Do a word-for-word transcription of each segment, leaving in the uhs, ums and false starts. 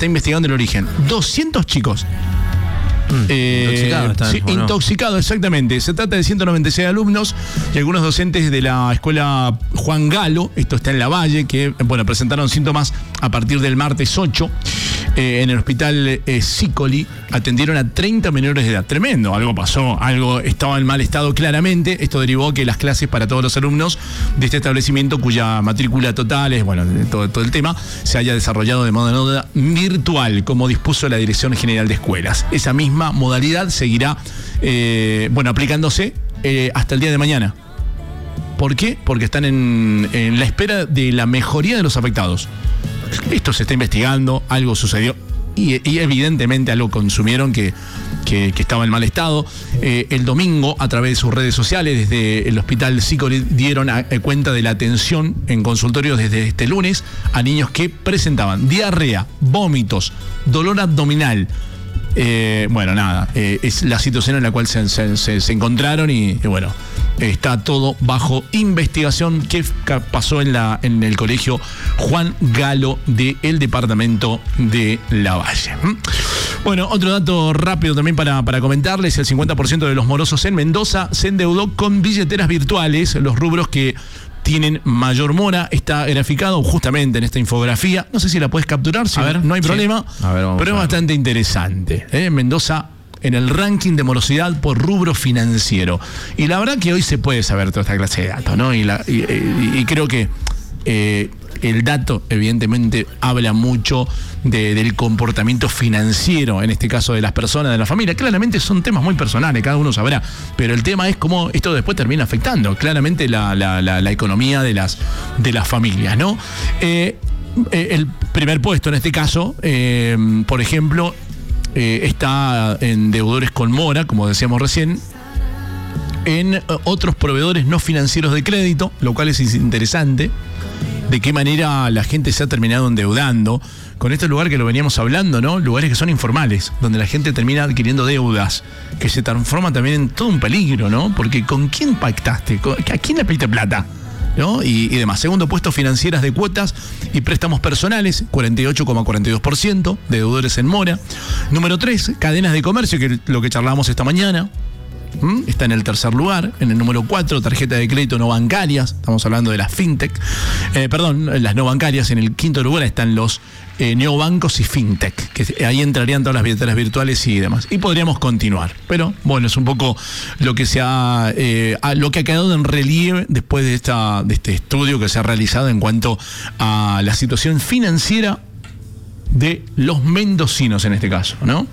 está investigando el origen. doscientos chicos. Mm, eh, intoxicados están, sí, ¿o no? intoxicados, exactamente. Se trata de ciento noventa y seis alumnos y algunos docentes de la escuela Juan Galo, esto está en La Valle, que bueno, presentaron síntomas a partir del martes ocho. Eh, en el hospital eh, Sicoli atendieron a treinta menores de edad. Tremendo, algo pasó, algo estaba en mal estado claramente. Esto derivó que las clases para todos los alumnos de este establecimiento, cuya matrícula total es, bueno, todo, todo el tema, se haya desarrollado de modo virtual, como dispuso la Dirección General de Escuelas. Esa misma modalidad seguirá, eh, bueno, aplicándose eh, hasta el día de mañana. ¿Por qué? Porque están en, en la espera de la mejoría de los afectados. Esto se está investigando, algo sucedió y, y evidentemente algo consumieron que, que, que estaba en mal estado. Eh, el domingo, a través de sus redes sociales, desde el hospital Sicoli dieron a, a cuenta de la atención en consultorios desde este lunes a niños que presentaban diarrea, vómitos, dolor abdominal. Eh, bueno, nada, eh, es la situación en la cual se, se, se, se encontraron y, y bueno, está todo bajo investigación. ¿Qué pasó en, la, en el colegio Juan Galo del departamento de La Valle? ¿Mm? Bueno, otro dato rápido también para, para comentarles: el cincuenta por ciento de los morosos en Mendoza se endeudó con billeteras virtuales. Los rubros que tienen mayor mora está graficado justamente en esta infografía. No sé si la puedes capturar, si a ver, no hay sí. problema, a ver, pero es bastante interesante. ¿eh? Mendoza en el ranking de morosidad por rubro financiero. Y la verdad que hoy se puede saber toda esta clase de datos, ¿no? Y, la, y, y, y creo que eh, el dato evidentemente habla mucho de, del comportamiento financiero, en este caso de las personas, de la familia. Claramente son temas muy personales, cada uno sabrá, pero el tema es cómo esto después termina afectando claramente la, la, la, la economía de las, de las familias, ¿no? Eh, eh, el primer puesto en este caso, eh, por ejemplo, eh, está en deudores con mora, como decíamos recién, en eh, otros proveedores no financieros de crédito, lo cual es interesante. De qué manera la gente se ha terminado endeudando con este lugar que lo veníamos hablando, ¿no? Lugares que son informales, donde la gente termina adquiriendo deudas, que se transforma también en todo un peligro, ¿no? Porque ¿con quién pactaste? ¿A quién le pediste plata? ¿No? Y, y demás. Segundo puesto, financieras de cuotas y préstamos personales, cuarenta y ocho coma cuarenta y dos por ciento de deudores en mora. Número tres, cadenas de comercio, que es lo que charlábamos esta mañana. ¿Mm? Está en el tercer lugar. En el número cuatro, tarjeta de crédito no bancarias. Estamos hablando de las fintech. Eh, perdón, las no bancarias. En el quinto lugar están los eh, neobancos y fintech, que ahí entrarían todas las billeteras virtuales y demás. Y podríamos continuar. Pero bueno, es un poco lo que se ha, eh, lo que ha quedado en relieve después de, esta, de este estudio que se ha realizado en cuanto a la situación financiera de los mendocinos en este caso, ¿no?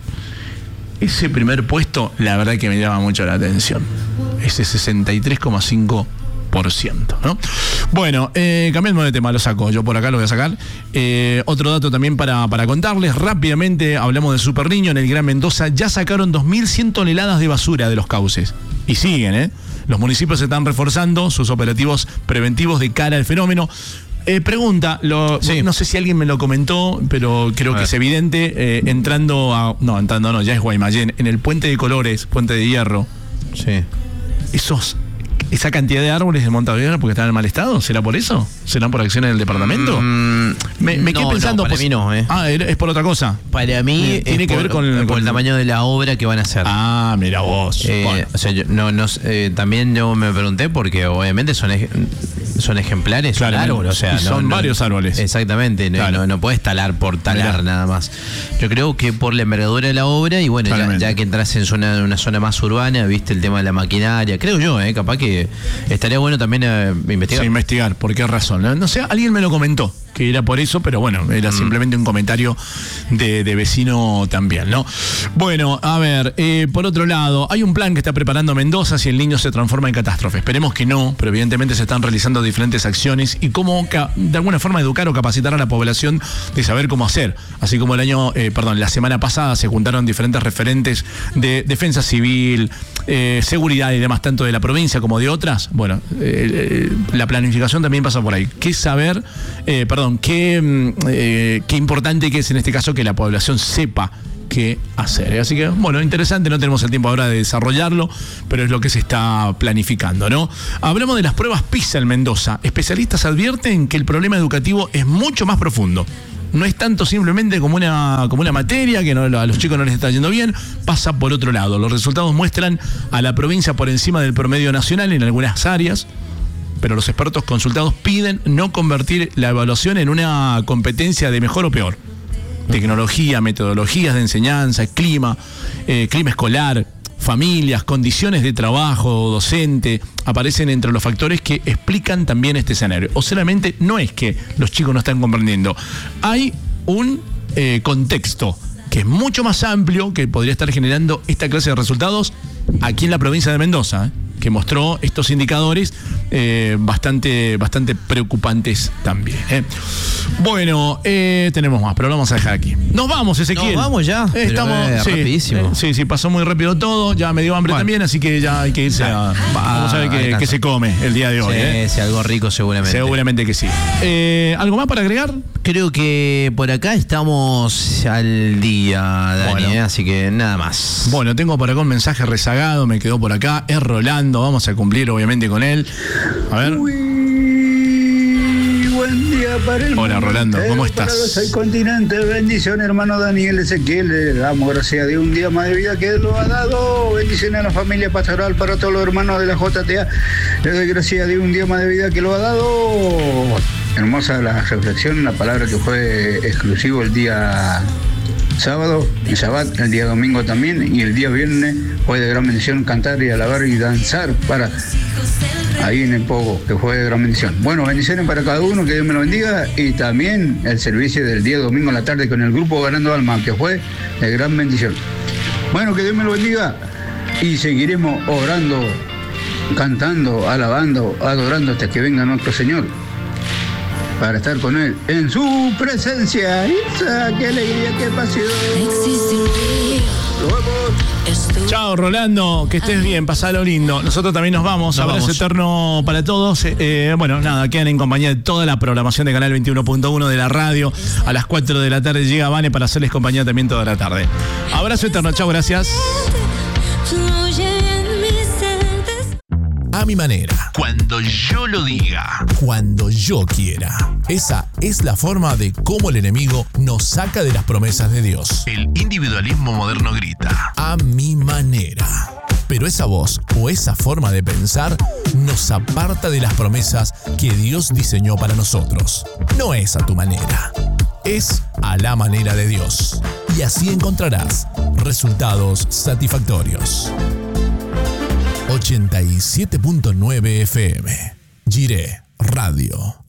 Ese primer puesto, la verdad que me llama mucho la atención. Ese sesenta y tres coma cinco por ciento, ¿no? Bueno, eh, cambiando de tema, lo saco. Yo por acá lo voy a sacar. Eh, otro dato también para, para contarles. Rápidamente hablamos de Super Niño. En el Gran Mendoza ya sacaron dos mil cien toneladas de basura de los cauces. Y siguen, ¿eh? Los municipios están reforzando sus operativos preventivos de cara al fenómeno. Eh, pregunta, lo, sí. no sé si alguien me lo comentó, pero creo que es evidente, eh, entrando a... No, entrando no, ya es Guaymallén, en el Puente de Colores, Puente de Hierro. Sí. Esos... ¿Esa cantidad de árboles desmontados porque están en mal estado? ¿Será por eso? ¿Serán por acciones del departamento? Mm, me me no, quedé pensando... No, para pues, mí no, ¿eh? Ah, es por otra cosa. Para mí eh, tiene que por, ver con el, por con el tamaño de la obra que van a hacer. Ah, mira vos. Eh, bueno. O sea, yo, no, no, eh, también yo me pregunté porque obviamente son, ej son ejemplares, claro, son árboles. O sea, no, son no, varios árboles. Exactamente, claro. no, no puedes talar por talar Mirá. nada más. Yo creo que por la envergadura de la obra y bueno, ya, ya que entras en zona, una zona más urbana, viste el tema de la maquinaria, creo yo, eh, capaz que estaría bueno también eh, investigar. Sí, investigar, ¿por qué razón? No, no sé, alguien me lo comentó, que era por eso, pero bueno, era mm. simplemente un comentario de, de vecino también, ¿no? Bueno, a ver, eh, por otro lado, hay un plan que está preparando Mendoza si el niño se transforma en catástrofe. Esperemos que no, pero evidentemente se están realizando diferentes acciones y cómo, de alguna forma, educar o capacitar a la población de saber cómo hacer. Así como el año, eh, perdón, la semana pasada se juntaron diferentes referentes de defensa civil, eh, seguridad y demás, tanto de la provincia como de otras. Bueno, eh, la planificación también pasa por ahí. ¿Qué saber, eh, perdón, qué, eh, qué importante que es en este caso que la población sepa qué hacer? Así que, bueno, interesante, no tenemos el tiempo ahora de desarrollarlo, pero es lo que se está planificando, ¿no? Hablamos de las pruebas PISA en Mendoza. Especialistas advierten que el problema educativo es mucho más profundo. No es tanto simplemente como una, como una materia que no, a los chicos no les está yendo bien, pasa por otro lado. Los resultados muestran a la provincia por encima del promedio nacional en algunas áreas, pero los expertos consultados piden no convertir la evaluación en una competencia de mejor o peor. Tecnología, metodologías de enseñanza, clima, eh, clima escolar, familias, condiciones de trabajo, docente, aparecen entre los factores que explican también este escenario. O solamente no es que los chicos no están comprendiendo. Hay un eh, contexto que es mucho más amplio que podría estar generando esta clase de resultados aquí en la provincia de Mendoza, ¿eh? que mostró estos indicadores eh, bastante, bastante preocupantes también. ¿eh? Bueno, eh, tenemos más, pero lo vamos a dejar aquí. Nos vamos, Ezequiel. Nos vamos ya. Eh, estamos pero, eh, sí, rapidísimo. Eh, sí, sí, pasó muy rápido todo. Ya me dio hambre bueno. también, así que ya hay que irse a. Vamos a ver qué, qué se come el día de hoy. Sí, ¿eh? sí, algo rico seguramente. Seguramente que sí. Eh, ¿Algo más para agregar? Creo que por acá estamos al día, Dani, bueno. ¿eh? Así que nada más. Bueno, tengo por acá un mensaje rezagado, me quedó por acá. Es Rolando, vamos a cumplir obviamente con él. A ver. Uy, buen día para el Hola Rolando, ¿cómo eh, estás? Para el continente, bendición hermano Daniel Ezequiel, le damos gracias a Dios un día más de vida que Él lo ha dado, bendiciones a la familia pastoral para todos los hermanos de la J T A, le doy gracias a Dios un día más de vida que lo ha dado. Hermosa la reflexión, la palabra que fue exclusivo el día sábado, el Shabbat, el día domingo también, y el día viernes fue de gran bendición cantar y alabar y danzar para ahí en el Pogo, que fue de gran bendición. Bueno, bendiciones para cada uno, que Dios me lo bendiga, y también el servicio del día domingo en la tarde con el grupo Ganando Alma, que fue de gran bendición. Bueno, que Dios me lo bendiga, y seguiremos orando, cantando, alabando, adorando hasta que venga nuestro Señor, para estar con Él en su presencia. ¡Isa, qué alegría, qué pasión! Chao Rolando, que estés bien, pasalo lindo. Nosotros también nos vamos, nos abrazo vamos. eterno para todos. Eh, bueno, nada, quedan en compañía de toda la programación de Canal veintiuno punto uno de la radio. A las cuatro de la tarde llega Vane para hacerles compañía también toda la tarde. Abrazo eterno, chao, gracias. A mi manera. Cuando yo lo diga. Cuando yo quiera. Esa es la forma de cómo el enemigo nos saca de las promesas de Dios. El individualismo moderno grita. A mi manera. Pero esa voz o esa forma de pensar nos aparta de las promesas que Dios diseñó para nosotros. No es a tu manera. Es a la manera de Dios. Y así encontrarás resultados satisfactorios. ochenta y siete punto nueve F M. Jiré Radio.